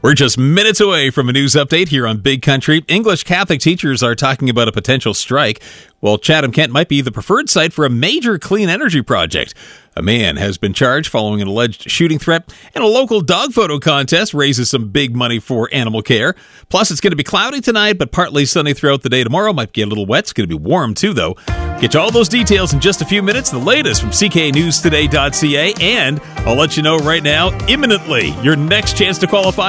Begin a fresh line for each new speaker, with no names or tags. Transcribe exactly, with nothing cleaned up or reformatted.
We're just minutes away from a news update here on Big Country. English Catholic teachers are talking about a potential strike. Well, Chatham-Kent might be the preferred site for a major clean energy project. A man has been charged following an alleged shooting threat, and a local dog photo contest raises some big money for animal care. Plus, it's going to be cloudy tonight, but partly sunny throughout the day tomorrow. Might get a little wet. It's going to be warm, too, though. Get you all those details in just a few minutes. The latest from C K News Today dot C A, and I'll let you know right now, imminently, your next chance to qualify